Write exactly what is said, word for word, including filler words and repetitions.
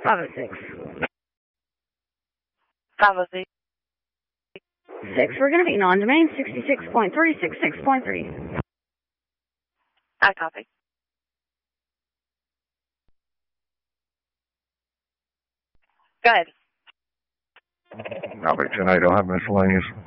five oh six. five oh six. Six, we're going to be non-domain, sixty-six point three, sixty-six point three. I copy. Go ahead. Copy, ten eight, I'll have miscellaneous.